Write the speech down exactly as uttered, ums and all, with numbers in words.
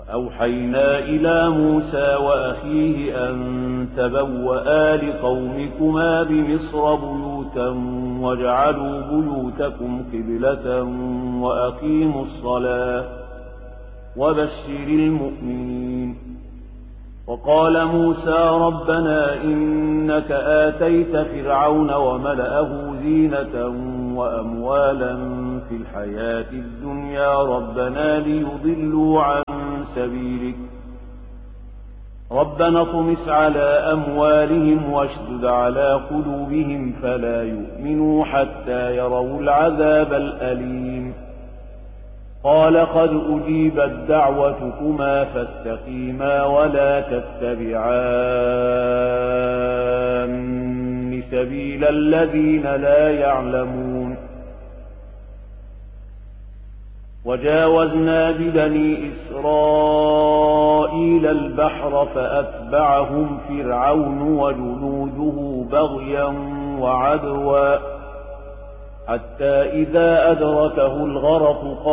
وأوحينا إلى موسى وأخيه أن تبوآ لقومكما بمصر بيوتا واجعلوا بيوتكم قبلة وأقيموا الصلاة وبشر المؤمنين. وقال موسى ربنا إنك آتيت فرعون وملأه زينة وأموالا في الحياة الدنيا ربنا ليضلوا عن سبيلك ربنا اطمس على أموالهم واشدد على قلوبهم فلا يؤمنوا حتى يروا العذاب الأليم. قال قد أجيبت دعوتكما فاستقيما ولا تتبعان سبيل الذين لا يعلمون. وجاوزنا ببني إسرائيل البحر فأتبعهم فرعون وجنوده بغيا وعدوا حتى إذا أدركه الغرق